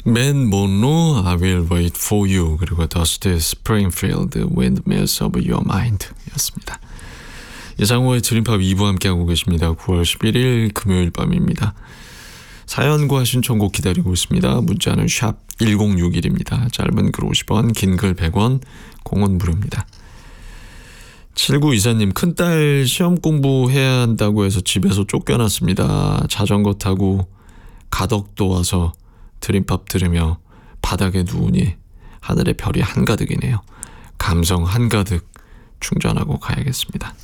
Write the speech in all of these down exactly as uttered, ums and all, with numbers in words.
맨 몬로, I will wait for you. 그리고 더스트 스프링필드, Windmills of your mind 였습니다. 예상호의 드림팝 이 부 함께하고 계십니다. 구월 십일일 금요일 밤입니다. 사연과 신청곡 기다리고 있습니다. 문자는 샵 일공육일입니다. 짧은 글 오십 원, 긴 글 백 원, 공원 무료입니다. 칠구이사님, 큰딸 시험 공부해야 한다고 해서 집에서 쫓겨났습니다. 자전거 타고 가덕도 와서 드림팝 들으며 바닥에 누우니 하늘에 별이 한가득이네요. 감성 한가득 충전하고 가야겠습니다.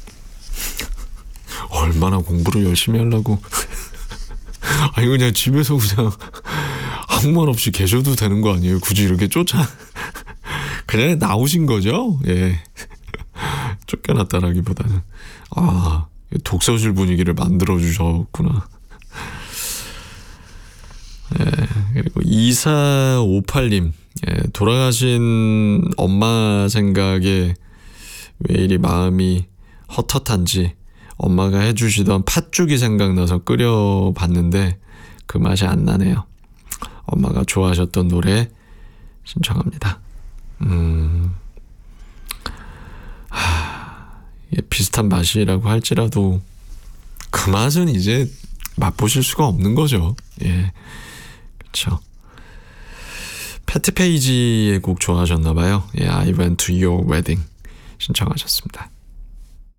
얼마나 공부를 열심히 하려고. 아니 그냥 집에서 그냥 아무 말 없이 계셔도 되는 거 아니에요? 굳이 이렇게 쫓아 그냥 나오신 거죠? 예. 쫓겨났다라기보다는 아 독서실 분위기를 만들어 주셨구나. 예, 그리고 이사오팔님, 예, 돌아가신 엄마 생각에 왜 이리 마음이 헛헛한지 엄마가 해주시던 팥죽이 생각나서 끓여봤는데 그 맛이 안 나네요. 엄마가 좋아하셨던 노래 신청합니다. 음, 하, 예, 비슷한 맛이라고 할지라도 그 맛은 이제 맛보실 수가 없는 거죠. 예, 그렇죠. 패티 페이지의 곡 좋아하셨나봐요. 예, I went to your wedding 신청하셨습니다.